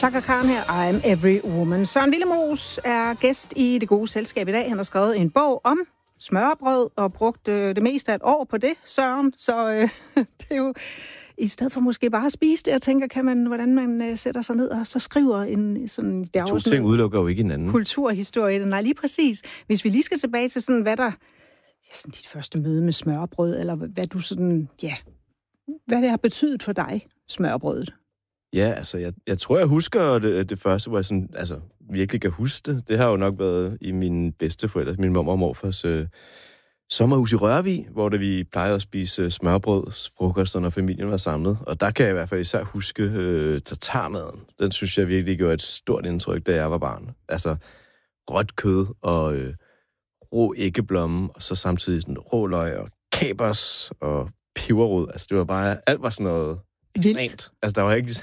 Chaka Khan her, I'm Every Woman. Søren Willemoes er gæst i Det Gode Selskab i dag. Han har skrevet en bog om smørrebrød og brugt det meste af et år på det, Søren. Så det er jo, i stedet for måske bare at spise det, jeg tænker, hvordan man sætter sig ned og så skriver en sådan... Der to ting udelukker jo ikke hinanden. Kulturhistorie. Nej, lige præcis. Hvis vi lige skal tilbage til sådan, hvad der... Ja, sådan dit første møde med smørrebrød, eller hvad du sådan... Ja, hvad det har betydet for dig, smørrebrødet. Ja, altså, jeg tror, jeg husker det første, hvor jeg sådan, altså, virkelig kan huske det. Det har jo nok været i mine bedsteforældre, min mormor og morfars sommerhus i Rørvig, hvor vi plejede at spise smørbrød, frokoster, når familien var samlet. Og der kan jeg i hvert fald især huske tartarmaden. Den synes jeg virkelig gjorde et stort indtryk, da jeg var barn. Altså, rødt kød og rå æggeblomme, og så samtidig sådan råløg og kapers og peberrod. Altså, det var bare, alt var sådan noget ekstremt. Altså, der var ikke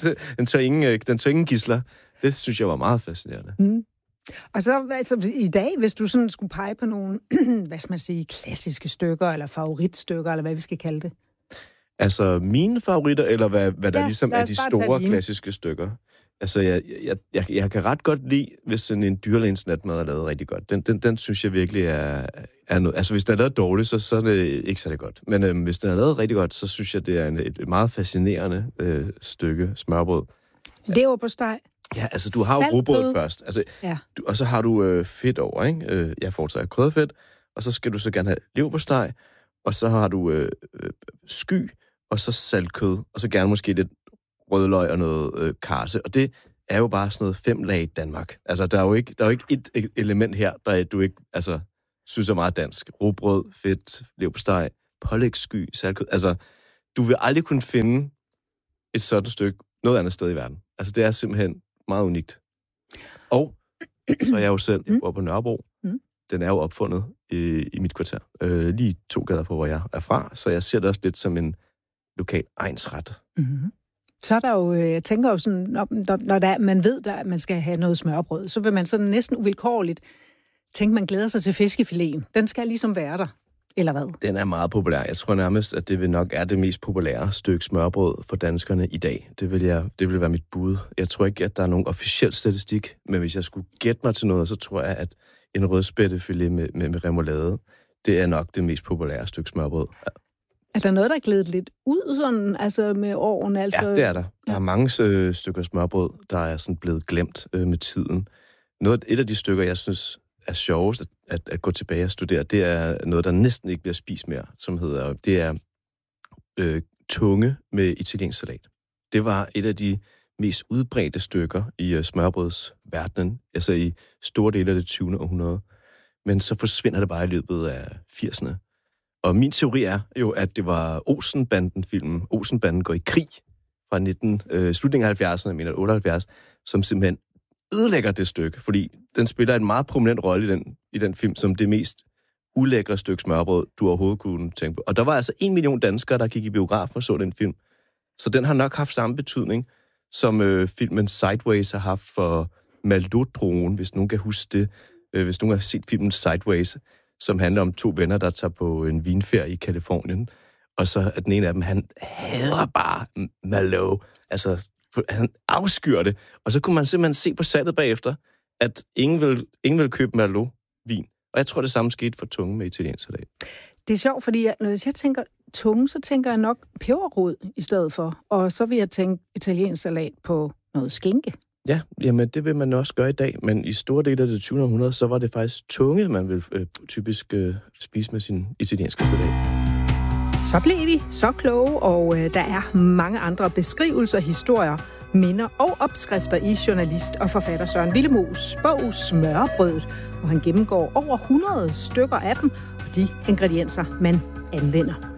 den tør ingen gidsler. Det synes jeg var meget fascinerende. Mm. Og så altså, i dag, hvis du sådan skulle pege på nogle, hvad skal man sige, klassiske stykker, eller favoritstykker, eller hvad vi skal kalde det? Altså, mine favoritter, eller hvad der ligesom er de store klassiske stykker? Altså, jeg kan ret godt lide, hvis sådan en dyrlægens natmad er lavet rigtig godt. Den synes jeg virkelig er noget. Altså, hvis den er lavet dårligt, så er det ikke særlig godt. Men hvis den er lavet rigtig godt, så synes jeg, det er et meget fascinerende stykke smørbrød. Leverpostej. Ja, altså, du har jo rugbrød først. Altså, ja. Og så har du fedt over, ikke? Jeg foretrækker krydderfedt, og så skal du så gerne have leverpostej, og så har du sky, og så saltkød, og så gerne måske lidt rødløg og noget karse, og det er jo bare sådan noget 5 lag i Danmark. Altså, der er jo ikke et element her, der du ikke synes er meget dansk. Rugbrød, fedt, leverpostej, pålægssky, saltkød. Altså, du vil aldrig kunne finde et sådan stykke noget andet sted i verden. Altså, det er simpelthen meget unikt. Og så er jeg jo selv, jeg bor på Nørrebro. Den er jo opfundet i mit kvarter. Lige 2 gader fra, hvor jeg er fra, så jeg ser det også lidt som en lokal egnsret. Mm-hmm. Så er der jo, jeg tænker jo sådan, når man ved, at man skal have noget smørbrød, så vil man sådan næsten uvilkårligt tænke, man glæder sig til fiskefiléen. Den skal ligesom være der, eller hvad? Den er meget populær. Jeg tror nærmest, at det vil nok er det mest populære stykke smørbrød for danskerne i dag. Det vil være mit bud. Jeg tror ikke, at der er nogen officiel statistik, men hvis jeg skulle gætte mig til noget, så tror jeg, at en rødspættefilet med remoulade, det er nok det mest populære stykke smørbrød. Er der noget, der er glædet lidt ud sådan, altså med årene? Altså... Ja, det er der. Der er mange stykker smørbrød, der er sådan blevet glemt med tiden. Et af de stykker, jeg synes er sjovest at gå tilbage og studere, det er noget, der næsten ikke bliver spist mere, det er tunge med italiensk salat. Det var et af de mest udbredte stykker i smørbrødsverdenen, altså i store dele af det 20. århundrede. Men så forsvinder det bare i løbet af 80'erne. Og min teori er jo, at det var Olsen-banden-filmen, Olsen-banden går i krig, fra slutningen af 70'erne, 78, som simpelthen ødelægger det stykke, fordi den spiller en meget prominent rolle i den film, som det mest ulækre stykke smørbrød, du overhovedet kunne tænke på. Og der var altså 1 million danskere, der gik i biografen og så den film. Så den har nok haft samme betydning, som filmen Sideways har haft for Malot-drogen, hvis nogen kan huske det. Hvis nogen har set filmen Sideways, som handler om 2 venner, der tager på en vinferie i Kalifornien. Og så er den ene af dem, han hader bare Malot. Altså, han afskyr det. Og så kunne man simpelthen se på salget bagefter, at ingen vil købe Malot-vin. Og jeg tror, det samme skete for tunge med italiensk salat. Det er sjovt, fordi når jeg tænker tunge, så tænker jeg nok peberrod i stedet for. Og så vil jeg tænke italiensk salat på noget skinke. Ja, jamen det vil man også gøre i dag, men i store dele af det 20. århundrede, så var det faktisk tunge, man vil typisk spise med sin italienske salat. Så blev vi så kloge, og der er mange andre beskrivelser, historier, minder og opskrifter i journalist og forfatter Søren Willemoes bog Smørrebrødet, hvor han gennemgår over 100 stykker af dem og de ingredienser, man anvender.